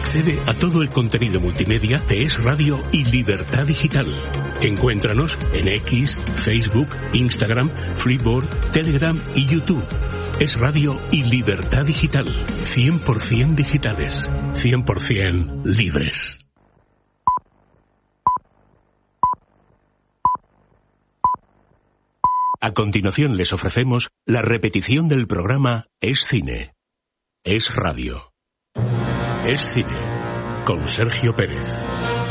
Accede a todo el contenido multimedia de Es Radio y Libertad Digital. Encuéntranos en X, Facebook, Instagram, Flipboard, Telegram y YouTube. Es Radio y Libertad Digital. 100% digitales. 100% libres. A continuación les ofrecemos la repetición del programa Es Cine. Es Radio. Es Cine. Con Sergio Pérez.